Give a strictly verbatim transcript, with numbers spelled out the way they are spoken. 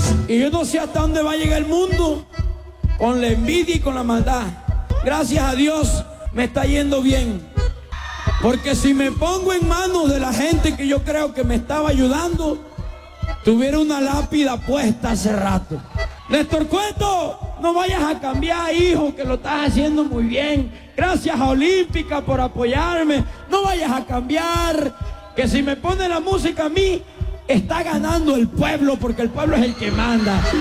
Y yo no sé hasta dónde va a llegar el mundo con la envidia y con la maldad. Gracias a Dios me está yendo bien. Porque si me pongo en manos de la gente que yo creo que me estaba ayudando, tuviera una lápida puesta hace rato. Néstor Cueto, no vayas a cambiar, hijo, que lo estás haciendo muy bien. Gracias a Olímpica por apoyarme. No vayas a cambiar, que si me pone la música a mí, está ganando el pueblo, porque el pueblo es el que manda.